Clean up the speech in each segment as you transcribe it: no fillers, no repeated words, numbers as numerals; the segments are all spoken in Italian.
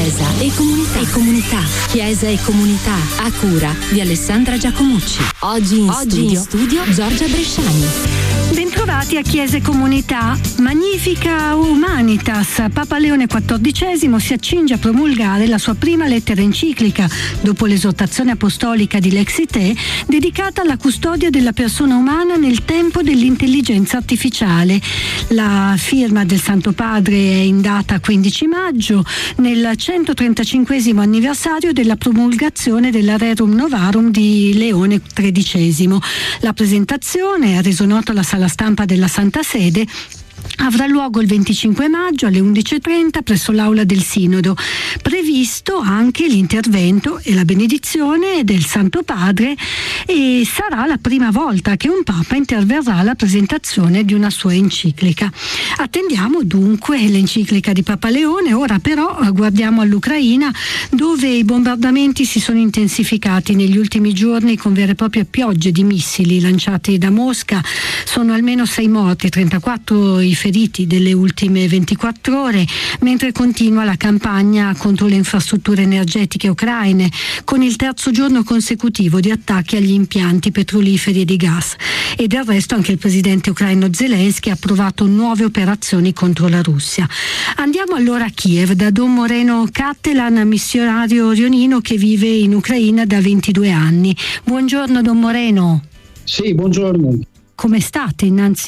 Chiesa e comunità. Chiesa e comunità, a cura di Alessandra Giacomucci. Oggi in studio Giorgia Bresciani. Bentrovati a Chiesa e Comunità. Magnifica Humanitas. Papa Leone XIV si accinge a promulgare la sua prima lettera enciclica, dopo l'esortazione apostolica di Lexite, dedicata alla custodia della persona umana nel tempo dell'intelligenza artificiale. La firma del Santo Padre è in data 15 maggio, nel 135° anniversario della promulgazione della Rerum Novarum di Leone XIII. La presentazione, ha reso noto alla sala stampa della Santa Sede, avrà luogo il 25 maggio alle 11:30 presso l'Aula del Sinodo. Previsto anche l'intervento e la benedizione del Santo Padre, e sarà la prima volta che un Papa interverrà alla presentazione di una sua enciclica. Attendiamo dunque l'enciclica di Papa Leone. Ora però guardiamo all'Ucraina, dove i bombardamenti si sono intensificati negli ultimi giorni con vere e proprie piogge di missili lanciati da Mosca. Sono almeno 6 morti, 34 i feriti delle ultime 24 ore, mentre continua la campagna contro le infrastrutture energetiche ucraine, con il terzo giorno consecutivo di attacchi agli impianti petroliferi e di gas. E del resto anche il presidente ucraino Zelensky ha approvato nuove operazioni contro la Russia. Andiamo allora a Kiev da Don Moreno Cattelan, missionario rionino che vive in Ucraina da 22 anni. Buongiorno Don Moreno. Sì, buongiorno. Come state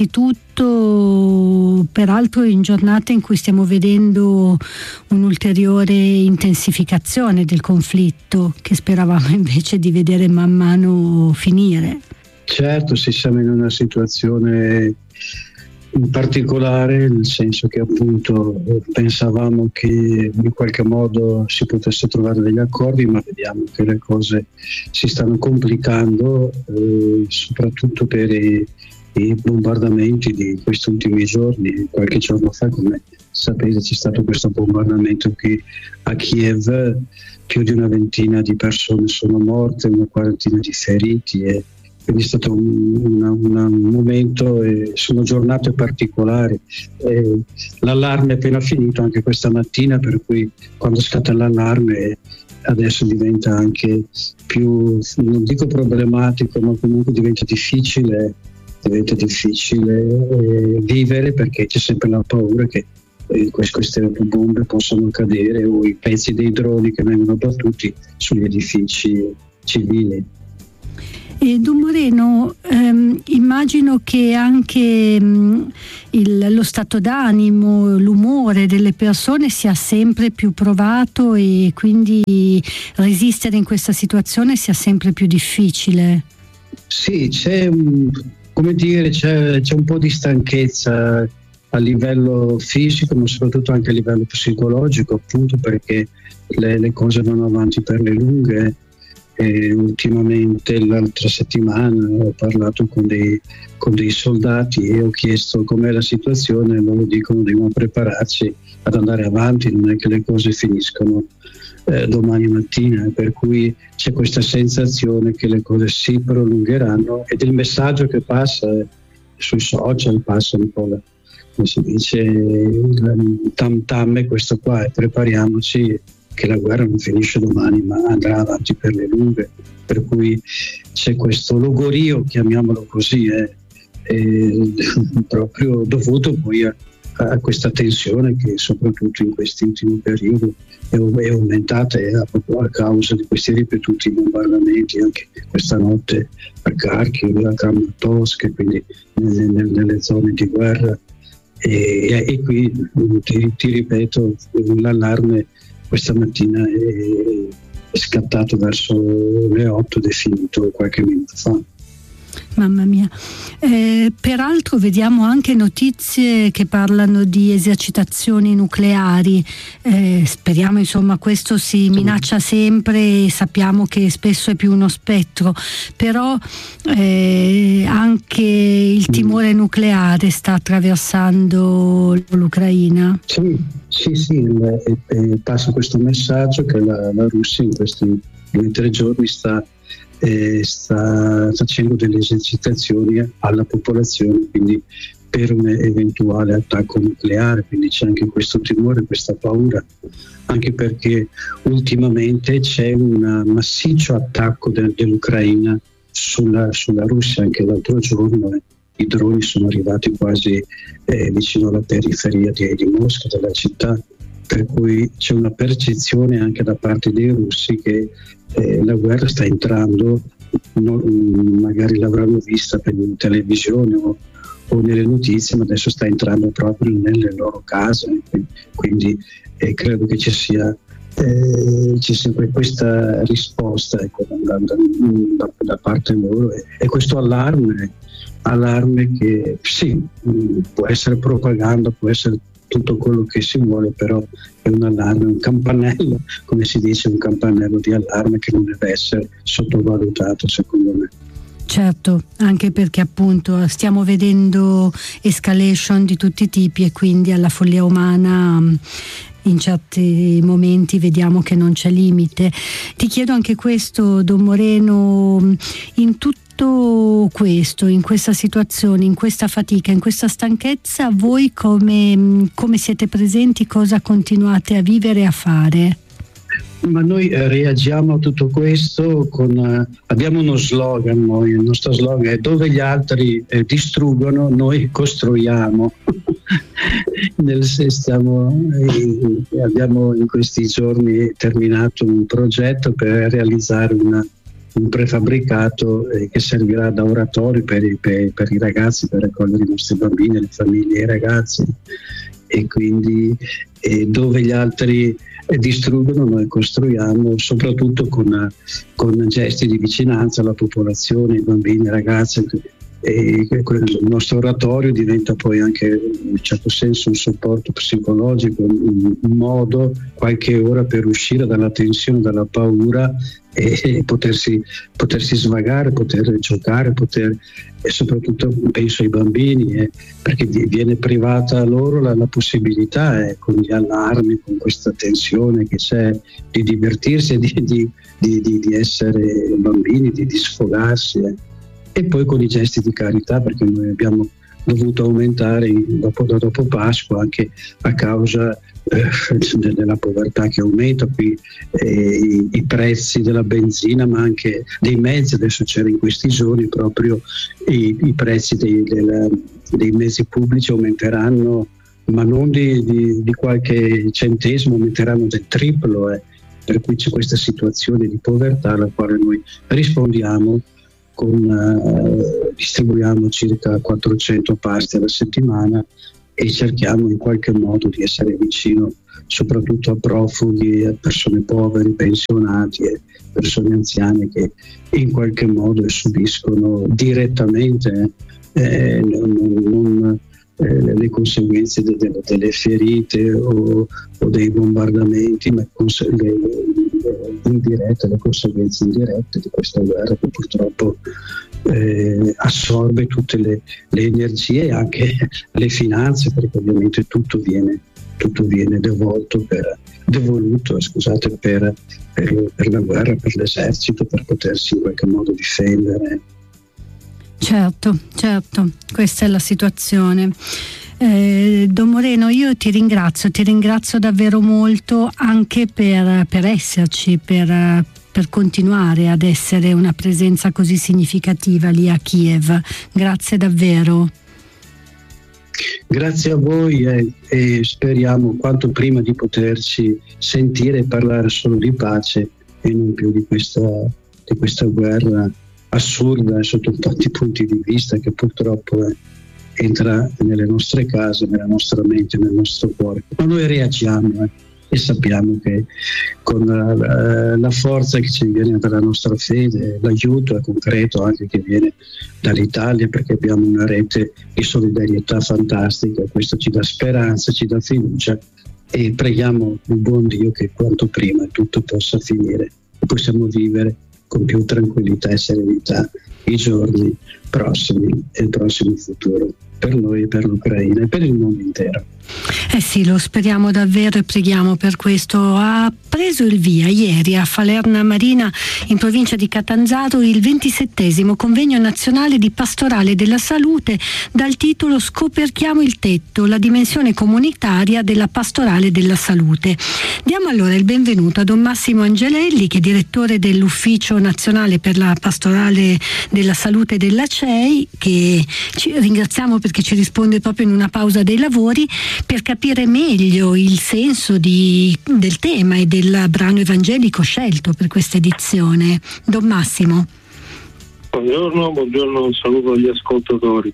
innanzitutto, peraltro in giornate in cui stiamo vedendo un'ulteriore intensificazione del conflitto che speravamo invece di vedere man mano finire? Certo, siamo in una situazione in particolare, nel senso che appunto pensavamo che in qualche modo si potesse trovare degli accordi, ma vediamo che le cose si stanno complicando, soprattutto per i bombardamenti di questi ultimi giorni. Qualche giorno fa, come sapete, c'è stato questo bombardamento qui a Kiev, più di una ventina di persone sono morte, una quarantina di feriti, e quindi è stato un momento, sono giornate particolari. L'allarme è appena finito anche questa mattina, per cui quando scatta l'allarme adesso diventa anche più, non dico problematico, ma comunque diventa difficile vivere, perché c'è sempre la paura che queste bombe possano cadere, o i pezzi dei droni che vengono battuti sugli edifici civili. Don Moreno, immagino che anche lo stato d'animo, l'umore delle persone sia sempre più provato, e quindi resistere in questa situazione sia sempre più difficile. Sì, c'è un po' di stanchezza a livello fisico, ma soprattutto anche a livello psicologico, appunto perché le cose vanno avanti per le lunghe. E ultimamente, l'altra settimana, ho parlato con dei soldati e ho chiesto com'è la situazione, e loro dicono dobbiamo prepararci ad andare avanti, non è che le cose finiscono domani mattina, per cui c'è questa sensazione che le cose si prolungheranno, ed il messaggio che passa sui social, passa un po' come si dice, il tam tam è questo qua, e prepariamoci che la guerra non finisce domani, ma andrà avanti per le lunghe, per cui c'è questo logorio, chiamiamolo così, proprio dovuto poi a questa tensione che soprattutto in questi ultimi periodi è aumentata, proprio a causa di questi ripetuti bombardamenti, anche questa notte a Kharkiv, a Kramatorsk, quindi nelle zone di guerra, e qui ti ripeto, l'allarme questa mattina è scattato verso le 8 ed è finito qualche minuto fa. Mamma mia. Peraltro vediamo anche notizie che parlano di esercitazioni nucleari. Speriamo, insomma, questo si minaccia sempre, e sappiamo che spesso è più uno spettro, però anche il timore nucleare sta attraversando l'Ucraina. Sì, passa questo messaggio che la Russia in questi 2-3 giorni sta facendo delle esercitazioni alla popolazione, quindi per un eventuale attacco nucleare, quindi c'è anche questo timore, questa paura, anche perché ultimamente c'è un massiccio attacco dell'Ucraina sulla Russia. Anche l'altro giorno i droni sono arrivati quasi vicino alla periferia di Mosca, della città, per cui c'è una percezione anche da parte dei russi che la guerra sta entrando, magari l'avranno vista in televisione o nelle notizie, ma adesso sta entrando proprio nelle loro case, quindi credo che ci sia questa risposta, ecco, da parte loro, e questo allarme che sì, può essere propaganda, può essere tutto quello che si vuole, però è un allarme, un campanello, come si dice, un campanello di allarme che non deve essere sottovalutato, secondo me. Certo, anche perché appunto stiamo vedendo escalation di tutti i tipi e quindi alla follia umana in certi momenti vediamo che non c'è limite. Ti chiedo anche questo, Don Moreno, in tutto questo, in questa situazione, in questa fatica, in questa stanchezza, voi come siete presenti, cosa continuate a vivere e a fare? Ma noi reagiamo a tutto questo abbiamo uno slogan, il nostro slogan è: dove gli altri distruggono, noi costruiamo. Abbiamo in questi giorni terminato un progetto per realizzare un prefabbricato che servirà da oratorio per i ragazzi, per raccogliere i nostri bambini, le famiglie e i ragazzi, e quindi dove gli altri distruggono noi costruiamo, soprattutto con gesti di vicinanza alla popolazione, ai bambini, ai ragazzi, e il nostro oratorio diventa poi anche in un certo senso un supporto psicologico, un modo, qualche ora per uscire dalla tensione, dalla paura e potersi svagare, poter giocare, e soprattutto penso ai bambini, perché viene privata loro la possibilità, con gli allarmi, con questa tensione che c'è, di divertirsi e di essere bambini, di sfogarsi. E poi con i gesti di carità, perché noi abbiamo dovuto aumentare dopo Pasqua, anche a causa della povertà che aumenta qui, i prezzi della benzina, ma anche dei mezzi. Adesso c'era in questi giorni proprio i prezzi dei mezzi pubblici aumenteranno, ma non di qualche centesimo, aumenteranno del triplo, per cui c'è questa situazione di povertà alla quale noi rispondiamo distribuiamo circa 400 pasti alla settimana e cerchiamo in qualche modo di essere vicino soprattutto a profughi, a persone povere, pensionati e persone anziane che in qualche modo subiscono direttamente non le conseguenze delle ferite o dei bombardamenti, ma le conseguenze indirette di questa guerra che purtroppo assorbe tutte le energie e anche le finanze, perché ovviamente tutto viene devoluto per la guerra, per l'esercito, per potersi in qualche modo difendere. Certo, questa è la situazione. Don Moreno, io ti ringrazio davvero molto anche per esserci, per continuare ad essere una presenza così significativa lì a Kiev. Grazie davvero. Grazie a voi e speriamo quanto prima di poterci sentire e parlare solo di pace e non più di questa guerra assurda sotto tanti punti di vista, che purtroppo entra nelle nostre case, nella nostra mente, nel nostro cuore. Ma noi reagiamo e sappiamo che con la forza che ci viene dalla nostra fede, l'aiuto è concreto anche che viene dall'Italia, perché abbiamo una rete di solidarietà fantastica. Questo ci dà speranza, ci dà fiducia e preghiamo il buon Dio che quanto prima tutto possa finire e possiamo vivere con più tranquillità e serenità i giorni prossimi e il prossimo futuro. per noi, per l'Ucraina e per il mondo intero. Sì, lo speriamo davvero e preghiamo per questo. Ha preso il via ieri a Falerna Marina, in provincia di Catanzaro, il 27° convegno nazionale di pastorale della salute dal titolo Scoperchiamo il tetto, la dimensione comunitaria della pastorale della salute. Diamo allora il benvenuto a Don Massimo Angelelli, che è direttore dell'Ufficio Nazionale per la Pastorale della Salute della CEI, che ringraziamo perché ci risponde proprio in una pausa dei lavori, per capire meglio il senso del tema e del brano evangelico scelto per questa edizione. Don Massimo. Buongiorno, un saluto agli ascoltatori.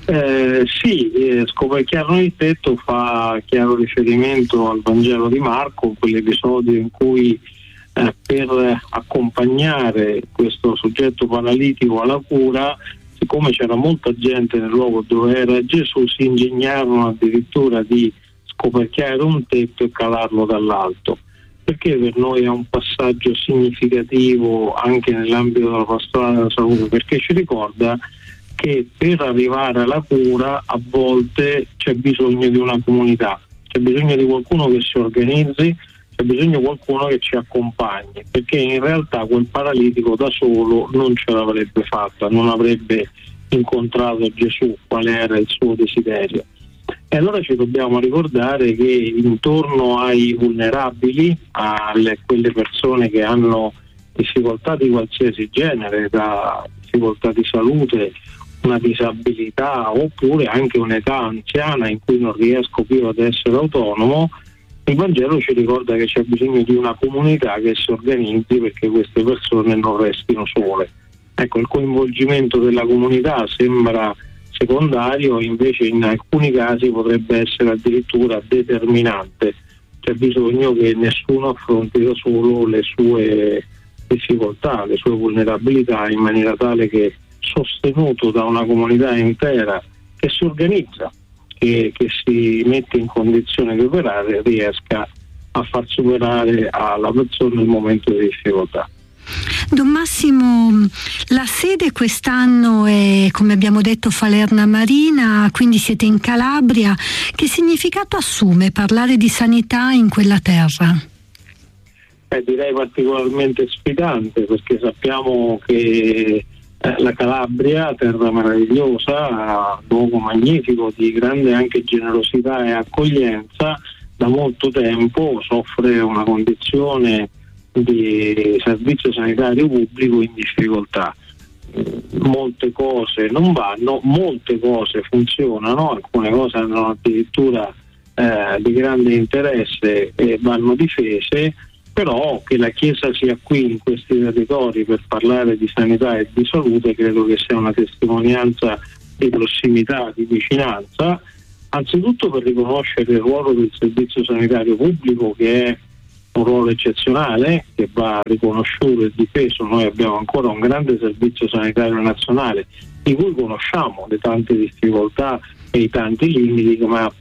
Scoperchiamo il tetto fa chiaro riferimento al Vangelo di Marco, quell'episodio in cui per accompagnare questo soggetto paralitico alla cura, siccome c'era molta gente nel luogo dove era Gesù, si ingegnarono addirittura di scoperchiare un tetto e calarlo dall'alto. Perché per noi è un passaggio significativo anche nell'ambito della pastorale della salute? Perché ci ricorda che per arrivare alla cura a volte c'è bisogno di una comunità, c'è bisogno di qualcuno che si organizzi, c'è bisogno di qualcuno che ci accompagni, perché in realtà quel paralitico da solo non ce l'avrebbe fatta, non avrebbe incontrato Gesù, quale era il suo desiderio. E allora ci dobbiamo ricordare che intorno ai vulnerabili, a quelle persone che hanno difficoltà di qualsiasi genere, da difficoltà di salute, una disabilità oppure anche un'età anziana in cui non riesco più ad essere autonomo, il Vangelo ci ricorda che c'è bisogno di una comunità che si organizzi perché queste persone non restino sole. Ecco, il coinvolgimento della comunità sembra secondario, invece in alcuni casi potrebbe essere addirittura determinante. C'è bisogno che nessuno affronti da solo le sue difficoltà, le sue vulnerabilità, in maniera tale che, sostenuto da una comunità intera che si organizza, che si mette in condizione di operare, riesca a far superare alla persona il momento di difficoltà. Don Massimo, la sede quest'anno è, come abbiamo detto, Falerna Marina, quindi siete in Calabria. Che significato assume parlare di sanità in quella terra? Direi particolarmente sfidante, perché sappiamo che la Calabria, terra meravigliosa, luogo magnifico di grande anche generosità e accoglienza, da molto tempo soffre una condizione di servizio sanitario pubblico in difficoltà. Molte cose non vanno, molte cose funzionano, alcune cose hanno addirittura di grande interesse e vanno difese, però che la Chiesa sia qui in questi territori per parlare di sanità e di salute credo che sia una testimonianza di prossimità, di vicinanza, anzitutto per riconoscere il ruolo del servizio sanitario pubblico, che è un ruolo eccezionale, che va riconosciuto e difeso. Noi abbiamo ancora un grande servizio sanitario nazionale di cui conosciamo le tante difficoltà e i tanti limiti, ma